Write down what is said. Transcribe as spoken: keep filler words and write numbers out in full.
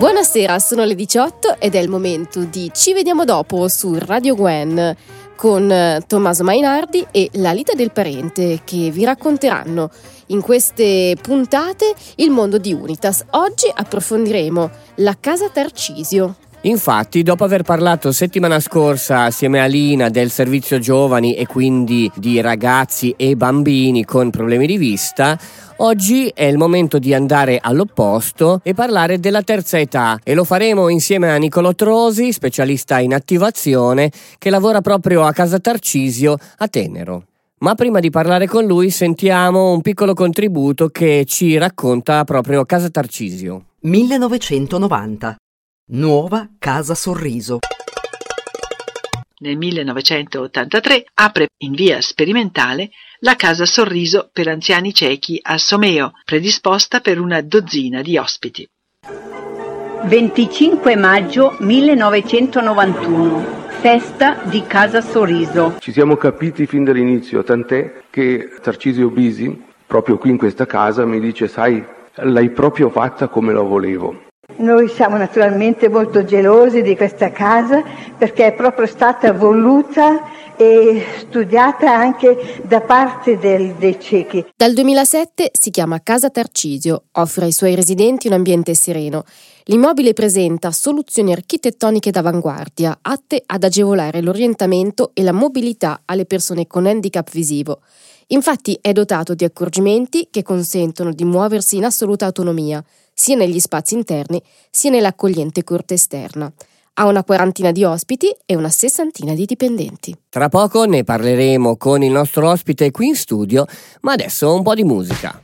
Buonasera, sono le diciotto ed è il momento di Ci vediamo dopo su Radio Gwen con Tommaso Mainardi e Lalita Del Parente, che vi racconteranno in queste puntate il mondo di Unitas. Oggi approfondiremo la Casa Tarcisio. Infatti, dopo aver parlato settimana scorsa assieme a Lina del servizio giovani e quindi di ragazzi e bambini con problemi di vista, oggi è il momento di andare all'opposto e parlare della terza età, e lo faremo insieme a Nicolò Trosi, specialista in attivazione, che lavora proprio a Casa Tarcisio a Tenero. Ma prima di parlare con lui sentiamo un piccolo contributo che ci racconta proprio Casa Tarcisio. millenovecentonovanta. Nuova Casa Sorriso. Nel millenovecentottantatré apre in via sperimentale la Casa Sorriso per anziani ciechi a Someo, predisposta per una dozzina di ospiti. venticinque maggio millenovecentonovantuno, festa di Casa Sorriso. Ci siamo capiti fin dall'inizio, tant'è che Tarcisio Bisi, proprio qui in questa casa, mi dice: sai, l'hai proprio fatta come la volevo. Noi siamo naturalmente molto gelosi di questa casa perché è proprio stata voluta e studiata anche da parte del, dei ciechi. Dal duemilasette si chiama Casa Tarcisio, offre ai suoi residenti un ambiente sereno. L'immobile presenta soluzioni architettoniche d'avanguardia, atte ad agevolare l'orientamento e la mobilità alle persone con handicap visivo. Infatti è dotato di accorgimenti che consentono di muoversi in assoluta autonomia, sia negli spazi interni sia nell'accogliente corte esterna. Ha una quarantina di ospiti e una sessantina di dipendenti. Tra poco ne parleremo con il nostro ospite qui in studio, ma adesso un po' di musica.